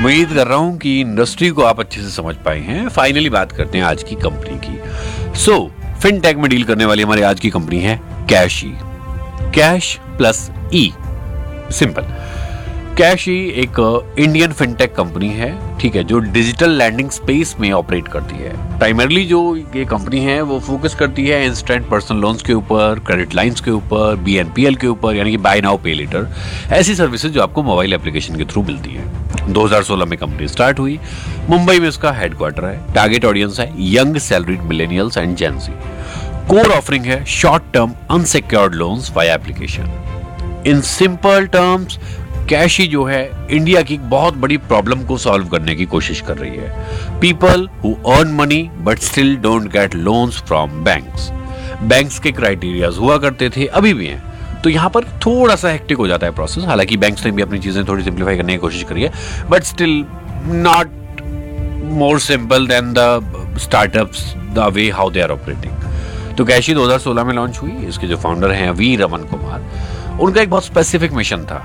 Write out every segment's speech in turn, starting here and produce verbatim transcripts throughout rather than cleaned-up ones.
उम्मीद कर रहा हूं कि इंडस्ट्री को आप अच्छे से समझ पाए हैं। फाइनली बात करते हैं आज की कंपनी की। सो फिनटेक में डील करने वाली हमारी आज की कंपनी है कैशी। कैश प्लस ई, सिंपल। कैशी एक इंडियन फिनटेक कंपनी है, ठीक है, जो डिजिटल लैंडिंग स्पेस में ऑपरेट करती है। प्राइमरली जो ये कंपनी है वो फोकस करती है इंस्टेंट पर्सनल लोन्स के ऊपर, क्रेडिट लाइंस के ऊपर, बी एन पी एल के ऊपर, यानी कि बाय नाउ पे लेटर, ऐसी सर्विसेज जो आपको मोबाइल एप्लीकेशन के थ्रू मिलती है। दो हज़ार सोलह में कंपनी स्टार्ट हुई, मुंबई में इसका हेडक्वार्टर है। टारगेट ऑडियंस है young salaried millennials and gen Zee. Core offering है short term unsecured loans via application. In simple terms कैशी जो है इंडिया की बहुत बड़ी प्रॉब्लम को सॉल्व करने की कोशिश कर रही है। People who earn money but still don't get loans from banks. Banks के क्राइटेरियाज हुआ करते थे, अभी भी हैं, तो यहां पर थोड़ा सा हेक्टिक हो जाता है प्रोसेस। हालांकि बैंक्स ने भी अपनी चीजें थोड़ी सिंप्लीफाई करने की कोशिश करी है, but still not more simple then the startups the way how they are operating. तो कैशी दो हज़ार सोलह में लॉन्च हुई। इसके जो फाउंडर हैं वी रमन कुमार, उनका एक बहुत स्पेसिफिक मिशन था।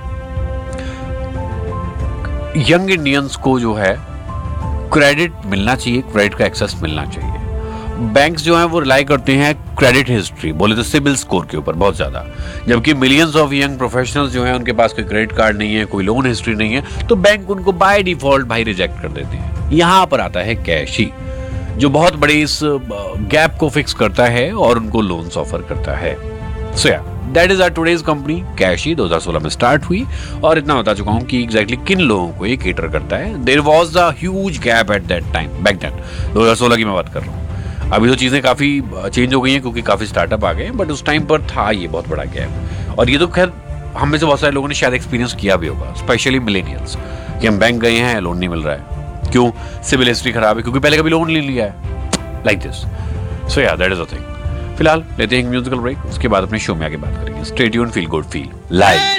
यंग इंडियंस को जो है क्रेडिट मिलना चाहिए, क्रेडिट का एक्सेस मिलना चाहिए। बैंक्स जो हैं वो रिलाई करते हैं क्रेडिट हिस्ट्री, बोले तो सिबिल स्कोर के ऊपर बहुत ज्यादा, जबकि मिलियंस ऑफ यंग प्रोफेशनल्स जो हैं उनके पास कोई क्रेडिट कार्ड नहीं है, कोई लोन हिस्ट्री नहीं है, तो बैंक उनको बाय डिफॉल्ट भाई रिजेक्ट कर देते हैं। यहां पर आता है कैशी, जो बहुत बड़े इस गैप को फिक्स करता है और उनको लोन्स ऑफर करता है। सो या that is our today's company कैशी। दो हज़ार सोलह में स्टार्ट हुई और इतना बता चुका हूं कि एग्जैक्टली किन लोगों को ये केटर करता है। There was a huge gap at that time, back then दो हज़ार सोलह की मैं बात कर रहा हूं। अभी तो चीजें काफी चेंज हो गई हैं क्योंकि काफी स्टार्टअप आ गए हैं, बट उस टाइम पर था ये बहुत बड़ा गैप। और ये तो खैर हम में से बहुत सारे लोगों ने शायद एक्सपीरियंस किया भी होगा, स्पेशली मिलेनियल्स, कि हम बैंक गए हैं, लोन नहीं मिल रहा है। क्यों? सिविल हिस्ट्री खराब है, क्योंकि पहले कभी लोन नहीं लिया है, लाइक दिस। सो या दैट इज अ थिंग। फिलहाल लेते हैं एक म्यूजिकल ब्रेक, उसके बाद अपने शो में आगे बात करेंगे। Stay tuned, feel good, feel live.